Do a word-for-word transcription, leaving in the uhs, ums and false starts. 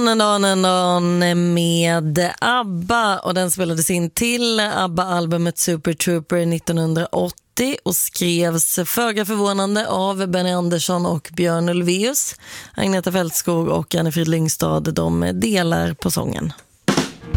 Dan, en dan, en dan med ABBA, och den spelades in till ABBA-albumet Super Trooper nittonhundraåttio och skrevs föga förvånande av Benny Andersson och Björn Ulvaeus. Agneta Fältskog och Anne-Frid Lyngstad, de delar på sången.